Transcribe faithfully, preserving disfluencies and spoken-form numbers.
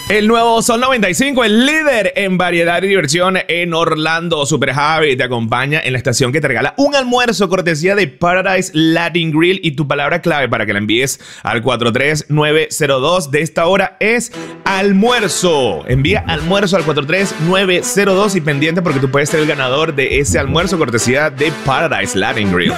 El nuevo Sol noventa y cinco, el líder en variedad y diversión en Orlando. Super Javi te acompaña en la estación que te regala un almuerzo cortesía de Paradise Latin Grill, y tu palabra clave para que la envíes al cuatro tres nueve cero dos de esta hora es almuerzo. Envía almuerzo al cuatro tres nueve cero dos y pendiente porque tú puedes ser el ganador de ese almuerzo cortesía de Paradise Latin Grill.